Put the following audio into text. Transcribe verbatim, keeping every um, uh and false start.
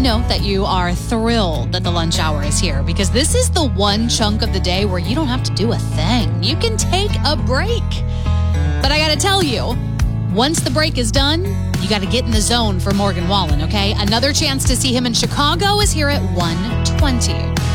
know that you are thrilled that the lunch hour is here because this is the one chunk of the day where you don't have to do a thing. You can take a break. But I got to tell you, once the break is done, you got to get in the zone for Morgan Wallen, okay? Another chance to see him in Chicago is here at one twenty.